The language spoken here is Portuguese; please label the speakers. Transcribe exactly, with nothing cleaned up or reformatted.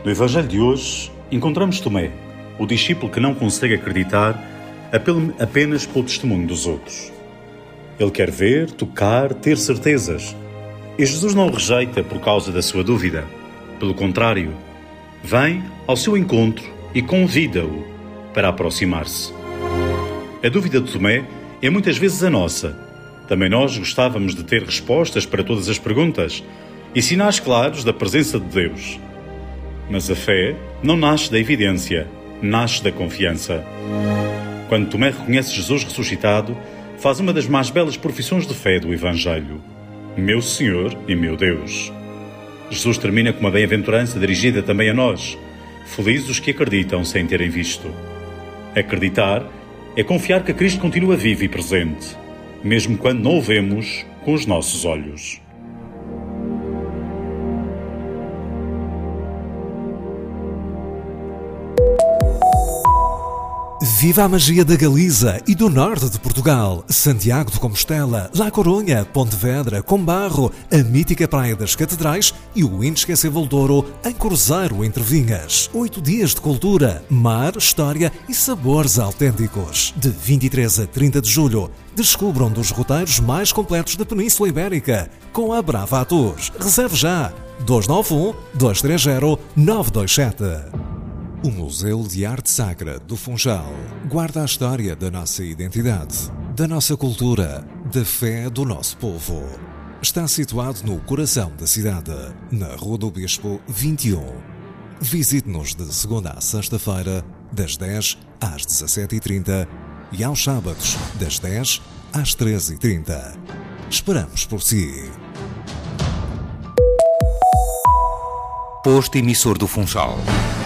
Speaker 1: No Evangelho de hoje, encontramos Tomé, o discípulo que não consegue acreditar apenas pelo testemunho dos outros. Ele quer ver, tocar, ter certezas. E Jesus não o rejeita por causa da sua dúvida. Pelo contrário, vem ao seu encontro e convida-o para aproximar-se. A dúvida de Tomé é muitas vezes a nossa. Também nós gostávamos de ter respostas para todas as perguntas e sinais claros da presença de Deus. Mas a fé não nasce da evidência, nasce da confiança. Quando Tomé reconhece Jesus ressuscitado, faz uma das mais belas profissões de fé do Evangelho: meu Senhor e meu Deus. Jesus termina com uma bem-aventurança dirigida também a nós. Felizes os que acreditam sem terem visto. Acreditar é confiar que Cristo continua vivo e presente, mesmo quando não o vemos com os nossos olhos.
Speaker 2: Viva a magia da Galiza e do norte de Portugal. Santiago de Compostela, La Coruña, Pontevedra, Combarro, a mítica Praia das Catedrais e o inesquecível Douro em Cruzeiro, entre Vinhas. Oito dias de cultura, mar, história e sabores autênticos. De vinte e três a trinta de julho, descubram um dos roteiros mais completos da Península Ibérica com a Brava Tours. Reserve já! dois nove um, dois três zero, nove dois sete. O Museu de Arte Sacra do Funchal guarda a história da nossa identidade, da nossa cultura, da fé do nosso povo. Está situado no coração da cidade, na Rua do Bispo vinte e um. Visite-nos de segunda a sexta-feira, das dez às dezassete e trinta e aos sábados, das dez às treze e trinta. Esperamos por si.
Speaker 3: Posto emissor do Funchal.